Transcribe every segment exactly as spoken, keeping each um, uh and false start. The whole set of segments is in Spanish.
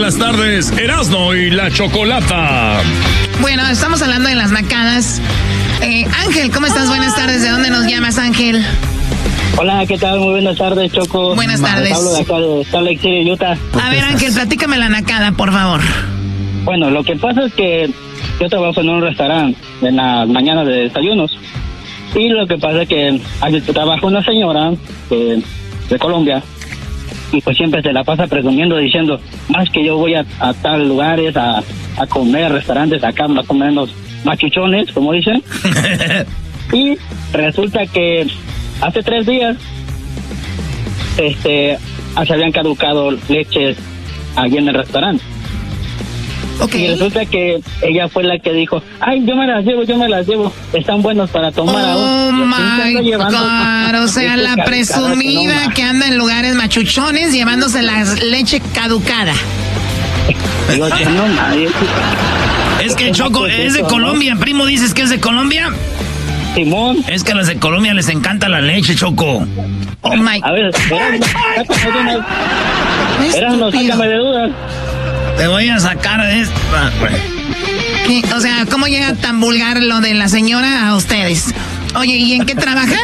las tardes, Erasmo y la Chocolata. Bueno, estamos hablando de las nacadas. Eh, Ángel, ¿cómo estás? Buenas tardes. ¿De dónde nos llamas, Ángel? Hola, ¿qué tal? Muy buenas tardes, Choco. Buenas tardes. Hablo de acá de Salt Lake City, Utah. A ver, Ángel, platícame la nacada, por favor. Bueno, lo que pasa es que yo trabajo en un restaurante en las mañanas de desayunos. Y lo que pasa es que ahí trabaja una señora de, de Colombia. Y pues siempre se la pasa presumiendo, diciendo, más que yo voy a, a tal lugares, a, a comer, restaurantes, acá a comer los machuchones, como dicen. Y resulta que hace tres días este se habían caducado leches allí en el restaurante. Okay. Y resulta que ella fue la que dijo, ay, yo me las llevo, yo me las llevo, están buenos para tomar oh aún. My God, o sea, la presumida que, que anda en lugares machuchones llevándose la leche caducada. Digo, no, nadie. Es que Choco, es de Colombia, primo, ¿dices que es de Colombia? Simón. Es que a los de Colombia les encanta la leche, Choco. Oh my. A ver, eran unos, sácame de dudas. Te voy a sacar de esto. ¿Qué? O sea, ¿cómo llega tan vulgar lo de la señora a ustedes? Oye, ¿y en qué trabajan?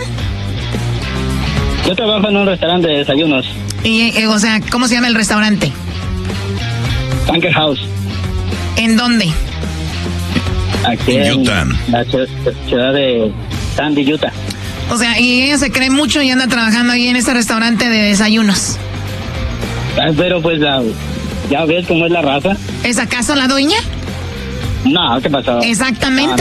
Yo trabajo en un restaurante de desayunos. Y, eh, o sea, ¿cómo se llama el restaurante? Bunker House. ¿En dónde? Aquí en Utah. La ciudad de Sandy, Utah. O sea, y ella se cree mucho y anda trabajando ahí en este restaurante de desayunos. Pero pues la... ¿Ya ves cómo es la raza? ¿Es acaso la dueña? No, ¿qué pasó? Exactamente.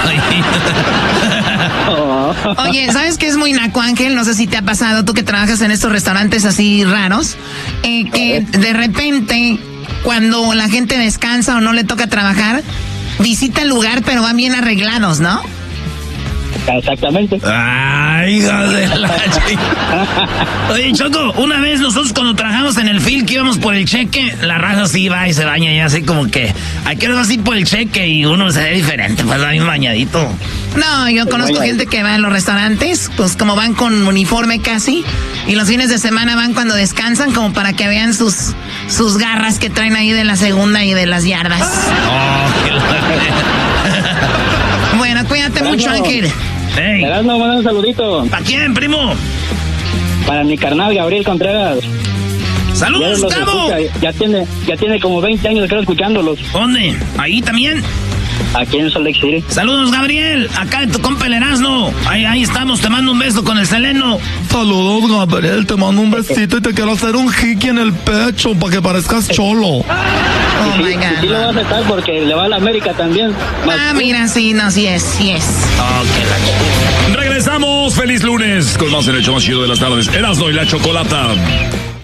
Oh. Oye, ¿sabes qué es muy naco, Ángel? No sé si te ha pasado, tú que trabajas en estos restaurantes así raros, eh, que de repente, cuando la gente descansa o no le toca trabajar, visita el lugar, pero van bien arreglados, ¿no? Exactamente. Ay, hija de la chica. Oye, Choco, una vez nosotros cuando trabajamos en el field que íbamos por el cheque, la raza sí va y se baña y así como que hay que ir así por el cheque y uno se ve diferente, pues va bien bañadito. No, yo conozco gente que va a los restaurantes, pues como van con uniforme casi, y los fines de semana van cuando descansan como para que vean sus, sus garras que traen ahí de la segunda y de las yardas. Oh, qué bueno, cuídate mucho, Ángel. Hey. Erasmo, manda un saludito. ¿Para quién, primo? Para mi carnal Gabriel Contreras. ¡Saludos, Gabo! Ya tiene, ya tiene como veinte años de estar escuchándolos. ¿Dónde? ¿Ahí también? Aquí en Salt Lake City. Saludos, Gabriel. Acá de tu compa el Erasmo. Ahí, ahí estamos, te mando un beso con el Seleno. Saludos, Gabriel. Te mando un besito y te quiero hacer un jiki en el pecho para que parezcas cholo. Oh, sí, my God. Sí, lo va a aceptar porque le va a la América también. Ah, mira, sí, no, sí es, sí es. Okay, regresamos. Feliz lunes con más en el show más chido de las tardes. Erasmo y la Chocolata.